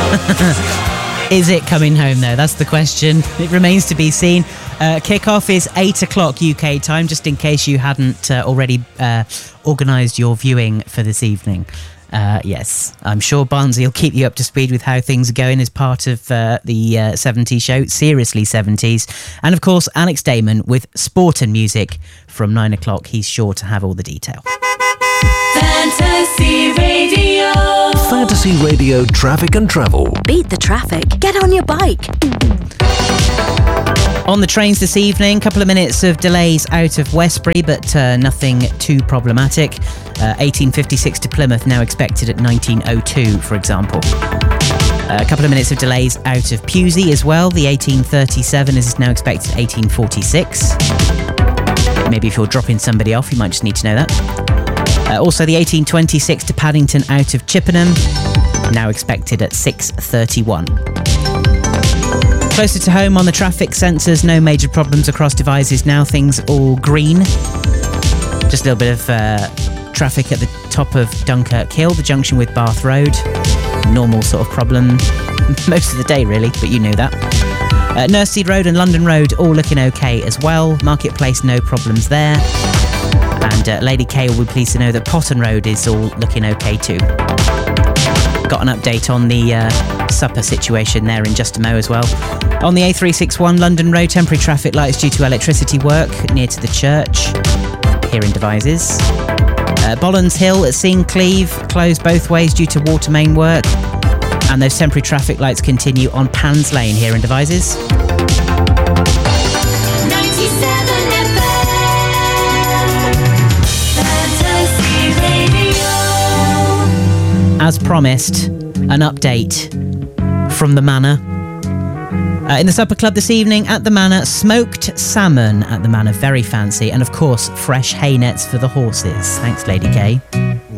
Is it coming home though? That's the question. It remains to be seen. Kick-off is 8 o'clock UK time, just in case you hadn't already organised your viewing for this evening. Yes, I'm sure Barnsley will keep you up to speed with how things are going as part of the 70s show, Seriously 70s. And of course, Alex Damon with Sport and Music from 9 o'clock. He's sure to have all the detail. Fantasy Radio. Fantasy Radio Traffic and Travel. Beat the traffic. Get on your bike. On the trains this evening, a couple of minutes of delays out of Westbury, but nothing too problematic. 1856 to Plymouth now expected at 19:02, for example. A couple of minutes of delays out of Pewsey as well. The 1837 is now expected at 1846. Maybe if you're dropping somebody off, you might just need to know that. Also, the 1826 to Paddington out of Chippenham, now expected at 6:31. Closer to home on the traffic sensors, no major problems across Devizes now. Things all green. Just a little bit of traffic at the top of Dunkirk Hill, the junction with Bath Road. Normal sort of problem most of the day, really, but you knew that. Nurseseed Road and London Road all looking okay as well. Marketplace, no problems there. And Lady K will be pleased to know that Potton Road is all looking okay too. Got an update on the supper situation there in just a mo as well. On the A361 London Road, temporary traffic lights due to electricity work near to the church here in Devizes. Bollens Hill at Seancleve closed both ways due to water main work. And those temporary traffic lights continue on Pans Lane here in Devizes. 97 FM. Fantasy Radio. As promised, an update from the Manor. In the supper club this evening at the Manor, smoked salmon at the Manor, very fancy, and of course fresh hay nets for the horses. Thanks, Lady K.